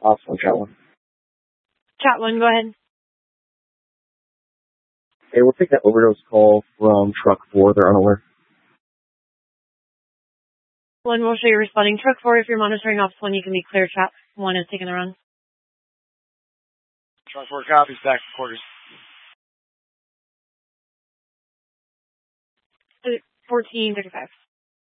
Awesome, chat one. Chat one, go ahead. Hey, we'll take that overdose call from truck 4. They're unaware. One will show you responding. Truck 4, if you're monitoring ops 1, you can be clear. Chat 1 is taking the run. Truck 4 copies, back to quarters. 14:35.